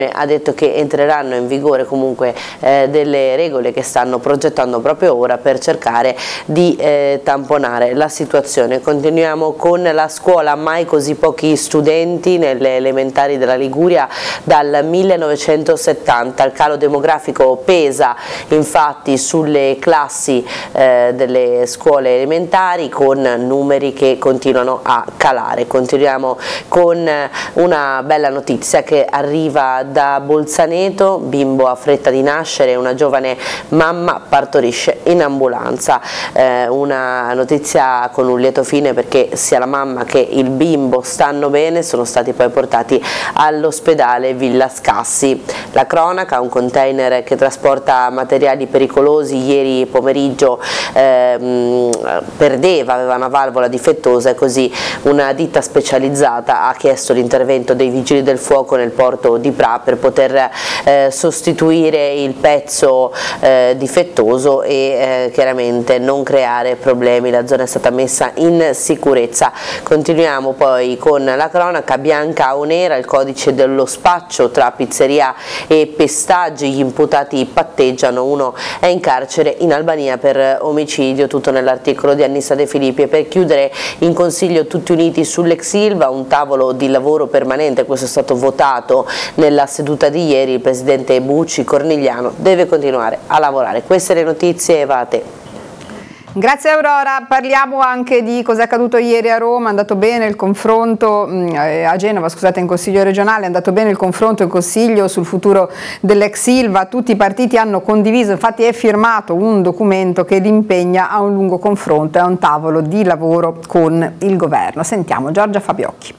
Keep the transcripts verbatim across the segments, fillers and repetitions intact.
Ha detto che entreranno in vigore comunque eh, delle regole che stanno progettando proprio ora per cercare di eh, tamponare la situazione. Continuiamo con la scuola, mai così pochi studenti nelle elementari della Liguria dal millenovecentosettanta. Il calo demografico pesa infatti sulle classi eh, delle scuole elementari con numeri che continuano a calare. Continuiamo con una bella notizia che arriva da Bolzaneto. Bimbo ha fretta di nascere, una giovane mamma partorisce in ambulanza. Eh, una notizia con un lieto fine, perché sia la mamma che il bimbo stanno bene, sono stati poi portati all'ospedale Villa Scassi. La cronaca: un container che trasporta materiali pericolosi ieri pomeriggio ehm, perdeva, aveva una valvola difettosa e così una ditta specializzata ha chiesto l'intervento dei vigili del fuoco nel porto di Pra per poter eh, sostituire il pezzo eh, difettoso e eh, chiaramente non creare problemi. La zona è stata messa in sicurezza. Continuiamo poi con la cronaca bianca o nera, il codice dello spaccio tra pizzeria e pestaggi, gli imputati patteggiano, uno è in carcere in Albania per omicidio, tutto nell'articolo di Annissa De Filippi. E per chiudere, in Consiglio tutti uniti sull'ex Ilva, un tavolo di lavoro permanente, questo è stato votato nella seduta di ieri. Il presidente Bucci Cornigliano deve continuare a lavorare. Queste le notizie, Eva, a te. Grazie Aurora. Parliamo anche di cosa è accaduto ieri a Roma. È andato bene il confronto a Genova, scusate, in Consiglio regionale, è andato bene il confronto in Consiglio sul futuro dell'ex Ilva. Tutti i partiti hanno condiviso, infatti è firmato un documento che li impegna a un lungo confronto e a un tavolo di lavoro con il governo. Sentiamo Giorgia Fabiocchi.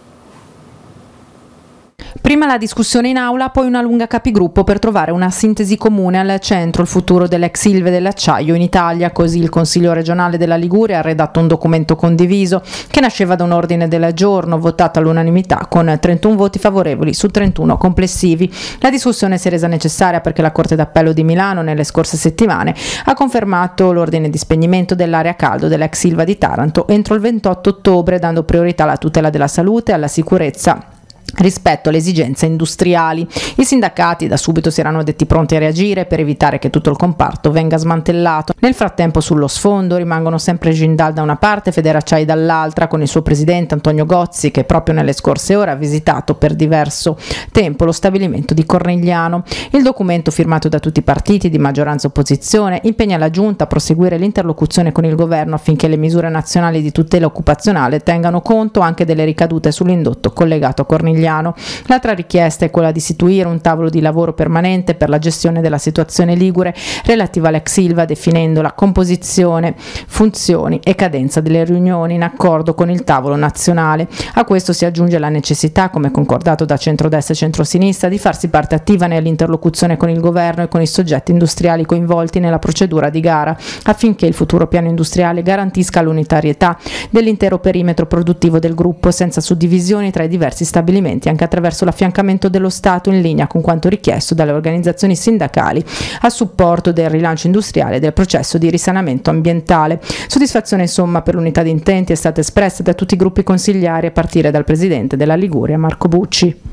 Prima la discussione in aula, poi una lunga capigruppo per trovare una sintesi comune. Al centro il futuro dell'ex Ilva e dell'acciaio in Italia. Così il Consiglio regionale della Liguria ha redatto un documento condiviso che nasceva da un ordine del giorno votato all'unanimità con trentuno voti favorevoli su trentuno complessivi. La discussione si è resa necessaria perché la Corte d'Appello di Milano nelle scorse settimane ha confermato l'ordine di spegnimento dell'area a caldo dell'ex Ilva di Taranto entro il ventotto ottobre, dando priorità alla tutela della salute e alla sicurezza rispetto alle esigenze industriali. I sindacati da subito si erano detti pronti a reagire per evitare che tutto il comparto venga smantellato. Nel frattempo sullo sfondo rimangono sempre Jindal da una parte e Federacciai dall'altra, con il suo presidente Antonio Gozzi che proprio nelle scorse ore ha visitato per diverso tempo lo stabilimento di Cornigliano. Il documento, firmato da tutti i partiti di maggioranza e opposizione, impegna la Giunta a proseguire l'interlocuzione con il governo affinché le misure nazionali di tutela occupazionale tengano conto anche delle ricadute sull'indotto collegato a Cornigliano. L'altra richiesta è quella di istituire un tavolo di lavoro permanente per la gestione della situazione ligure relativa all'ex Ilva, definendo la composizione, funzioni e cadenza delle riunioni in accordo con il tavolo nazionale. A questo si aggiunge la necessità, come concordato da centrodestra e centrosinistra, di farsi parte attiva nell'interlocuzione con il governo e con i soggetti industriali coinvolti nella procedura di gara, affinché il futuro piano industriale garantisca l'unitarietà dell'intero perimetro produttivo del gruppo, senza suddivisioni tra i diversi stabilimenti, anche attraverso l'affiancamento dello Stato in linea con quanto richiesto dalle organizzazioni sindacali a supporto del rilancio industriale e del processo di risanamento ambientale. Soddisfazione insomma per l'unità di intenti è stata espressa da tutti i gruppi consigliari, a partire dal presidente della Liguria Marco Bucci.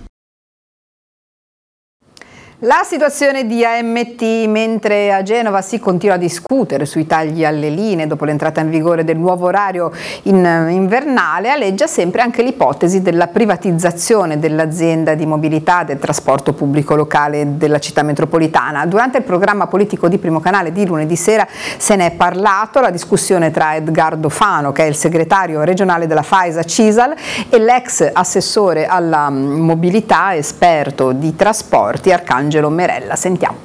La situazione di A M T, mentre a Genova si continua a discutere sui tagli alle linee dopo l'entrata in vigore del nuovo orario in, invernale, aleggia sempre anche l'ipotesi della privatizzazione dell'azienda di mobilità del trasporto pubblico locale della città metropolitana. Durante il programma politico di Primo Canale di lunedì sera se ne è parlato. La discussione tra Edgardo Fano, che è il segretario regionale della FAISA Cisal, e l'ex assessore alla mobilità, esperto di trasporti, Arcangelo Merella. Sentiamo.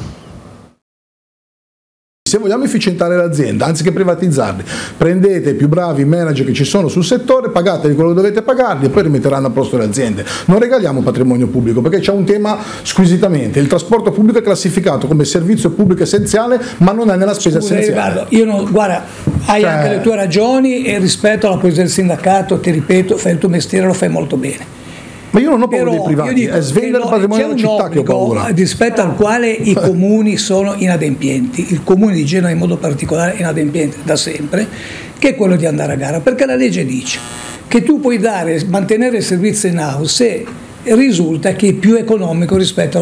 Se vogliamo efficientare l'azienda, anziché privatizzarli, prendete i più bravi manager che ci sono sul settore, pagateli quello che dovete pagarli e poi rimetteranno a posto le aziende. Non regaliamo patrimonio pubblico, perché c'è un tema squisitamente: il trasporto pubblico è classificato come servizio pubblico essenziale, ma non è nella spesa Scusa, essenziale. Riccardo, io non, guarda, hai cioè... anche le tue ragioni, e rispetto alla posizione del sindacato, ti ripeto, fai il tuo mestiere, lo fai molto bene. Ma io non ho paura dei privati, dico, è svendere il patrimonio della città che ho paura. Rispetto al quale i comuni sono inadempienti, il comune di Genova in modo particolare è inadempiente da sempre, che è quello di andare a gara, perché la legge dice che tu puoi dare, mantenere il servizio in house se risulta che è più economico rispetto